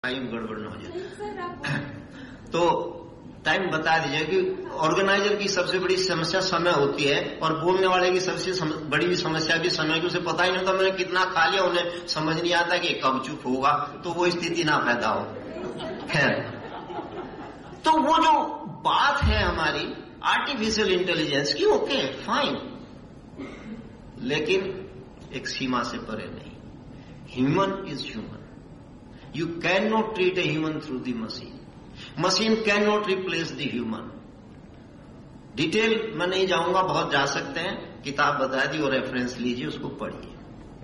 Time गड़बड़ न हो जाए। तो टाइम बता दीजिए कि ऑर्गेनाइजर की सबसे बड़ी समस्या समय होती है और बोलने वाले की सबसे बड़ी समस्या भी समय की। उसे पता ही नहीं होता मैंने कितना खा लिया, उन्हें समझ नहीं आता कि कब चुप होगा, तो वो स्थिति ना पैदा हो। खैर, तो वो जो बात है हमारी आर्टिफिशियल इंटेलिजेंस की, ओके फाइन, लेकिन एक सीमा से परे नहीं। Human is human. You cannot treat a human through the machine. Machine cannot replace the human. Detail में नहीं जाऊंगा, बहुत जा सकते हैं, किताब बता दी और रेफरेंस लीजिए, उसको पढ़िए।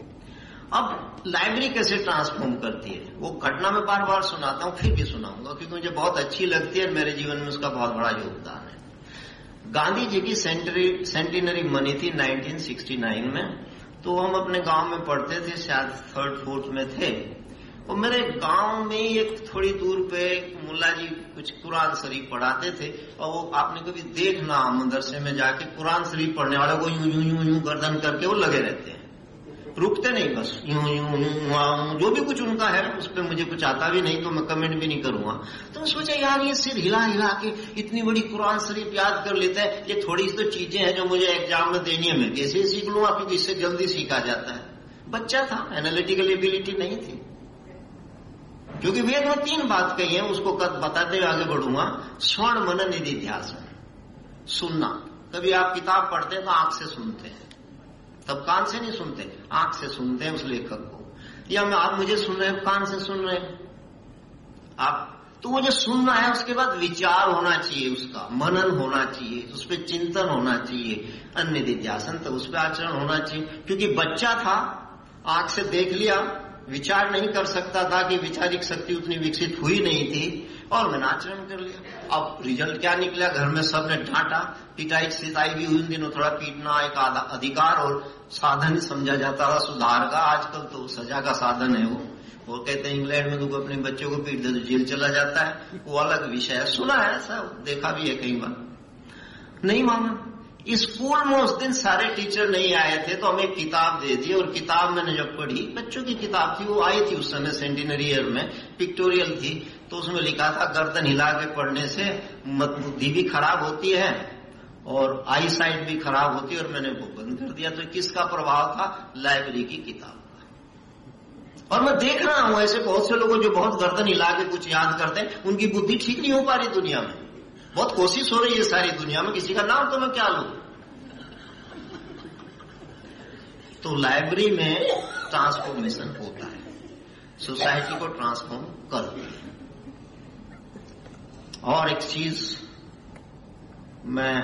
अब लाइब्रेरी कैसे ट्रांसफॉर्म करती है वो घटना में बार बार सुनाता हूं, फिर भी सुनाऊंगा क्योंकि मुझे बहुत अच्छी लगती है, मेरे जीवन में उसका बहुत बड़ा योगदान है। गांधी जी की सेंटिनरी मनी थी 1969 में, तो हम अपने गांव में पढ़ते थे, शायद 3rd 4th में थे। और मेरे गांव में एक थोड़ी दूर पे मुल्ला जी कुछ कुरान शरीफ पढ़ाते थे, और वो आपने कभी देखना मदरसे में जाके कुरान शरीफ पढ़ने वाले को यूं यूं यूं यूं गर्दन करके वो लगे रहते हैं, रुकते नहीं, बस यूं यूं यूं, जो भी कुछ उनका है उस पर मुझे कुछ आता भी नहीं तो मैं कमेंट भी नहीं करूंगा। तो मैं सोचा यार ये सिर हिला हिला के इतनी बड़ी कुरान शरीफ याद कर लेता है, ये थोड़ी सी तो चीजें हैं जो मुझे एग्जाम में देनी है, मैं कैसे सीख लूंगा क्योंकि इससे जल्दी सीखा जाता है। बच्चा था, एनालिटिकल एबिलिटी नहीं थी, क्योंकि वेद में 3 बात कही है, उसको बताते हुए आगे बढ़ूंगा। स्वर्ण मनन निधि ध्यासन, सुनना। कभी आप किताब पढ़ते हैं तो आंख से सुनते हैं, तब कान से नहीं सुनते, आंख से सुनते हैं उस लेखक को, या आप मुझे सुन रहे हैं कान से सुन रहे हैं आप। तो वो जो सुनना है उसके बाद विचार होना चाहिए, उसका मनन होना चाहिए, उस पर चिंतन होना चाहिए, अन्य ध्यासन, तो उस पर आचरण होना चाहिए। क्योंकि बच्चा था, आंख से देख लिया, विचार नहीं कर सकता था कि वैचारिक शक्ति उतनी विकसित हुई नहीं थी, और मैंने आचरण कर लिया। अब रिजल्ट क्या निकला, घर में सबने डांटा, पिटाई सिताई भी हुई। उन दिनों थोड़ा पीटना एक अधिकार और साधन समझा जाता था सुधार का, आजकल तो सजा का साधन है वो कहते हैं इंग्लैंड में तो अपने बच्चों को पीट दे तो जेल चला जाता है, वो अलग विषय है, सुना है ऐसा, देखा भी है कई बार। नहीं माना। स्कूल में उस दिन सारे टीचर नहीं आए थे तो हमें किताब दे दी, और किताब मैंने जब पढ़ी, बच्चों की किताब थी, वो आई थी उस समय सेंटिनरी ईयर में, पिक्टोरियल थी, तो उसमें लिखा था गर्दन हिला के पढ़ने से बुद्धि भी खराब होती है और आई साइट भी खराब होती है, और मैंने वो बंद कर दिया। तो किसका प्रभाव था? लाइब्रेरी की किताब का। और मैं देख रहा हूं ऐसे बहुत से लोगों जो बहुत गर्दन हिला के कुछ याद करते हैं, उनकी बुद्धि ठीक नहीं हो पा रही दुनिया में, बहुत कोशिश हो रही है सारी दुनिया में, किसी का नाम तो मैं क्या लूं। तो लाइब्रेरी में ट्रांसफॉर्मेशन होता है, सोसाइटी को ट्रांसफॉर्म करती है। और एक चीज मैं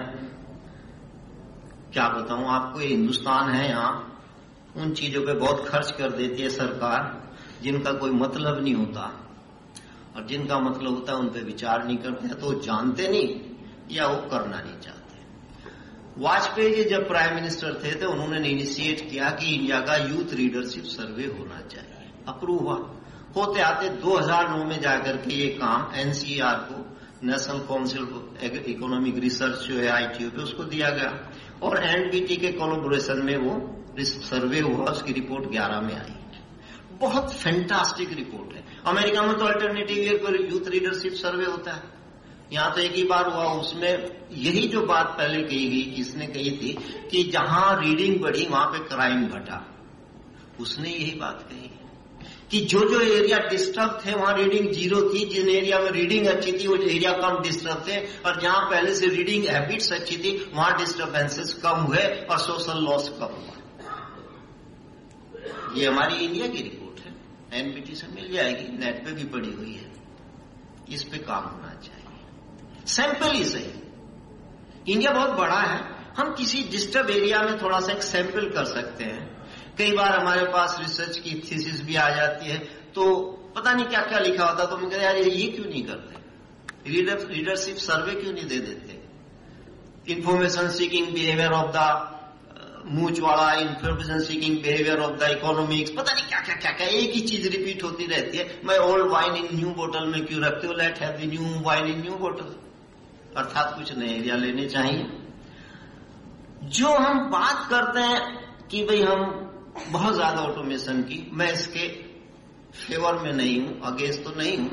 क्या बताऊं आपको, ये हिंदुस्तान है, यहां उन चीजों पे बहुत खर्च कर देती है सरकार जिनका कोई मतलब नहीं होता, और जिनका मतलब होता है उन पे विचार नहीं करते हैं, तो वो जानते नहीं या वो करना नहीं चाहते। वाजपेयी जी जब प्राइम मिनिस्टर थे तो उन्होंने इनिशिएट किया कि इंडिया का यूथ लीडरशिप सर्वे होना चाहिए, अप्रूव हुआ। होते आते 2009 में जाकर के ये काम एनसीईआर को, नेशनल काउंसिल इकोनॉमिक रिसर्च जो है ITO पे, उसको दिया गया, और एनडीटी के कोलैबोरेशन में वो सर्वे हुआ, उसकी रिपोर्ट 11 में आई। बहुत फैंटास्टिक रिपोर्ट है। अमेरिका में तो अल्टरनेटिव ईयर पर यूथ लीडरशिप सर्वे होता है, यहां तो एक ही बार हुआ। उसमें यही जो बात पहले कही गई, किसने कही थी कि जहां रीडिंग बढ़ी वहां पे क्राइम घटा, उसने यही बात कही कि जो जो एरिया डिस्टर्ब थे वहां रीडिंग 0 थी, जिन एरिया में रीडिंग अच्छी थी वो एरिया कम डिस्टर्ब थे, और जहां पहले से रीडिंग हैबिट्स अच्छी थी वहां डिस्टर्बेंसेस कम हुए और सोशल लॉस कम हुआ। ये हमारी इंडिया की रिपोर्ट है, एनपीटी से मिल जाएगी, नेट पे भी पड़ी हुई है। इस पे काम होना चाहिए। सैंपल ही सही, इंडिया बहुत बड़ा है, हम किसी डिस्टर्ब एरिया में थोड़ा सा एक सैंपल कर सकते हैं। कई बार हमारे पास रिसर्च की थीसिस भी आ जाती है, तो पता नहीं क्या क्या लिखा होता, तो हम कहते यार ये क्यों नहीं करते, लीडरशिप सर्वे क्यों नहीं दे देते, information seeking behaviour of the मूच वाला, information seeking behaviour of the economics, पता नहीं क्या क्या क्या क्या, एक ही चीज रिपीट होती रहती है। मैं ओल्ड वाइन इन न्यू बोतल में क्यों रखते हो, late have the new wine in new बोतल, अर्थात कुछ नए एरिया लेने चाहिए। जो हम बात करते हैं कि भाई हम बहुत ज्यादा ऑटोमेशन की, मैं इसके फेवर में नहीं हूं, अगेंस्ट तो नहीं हूं,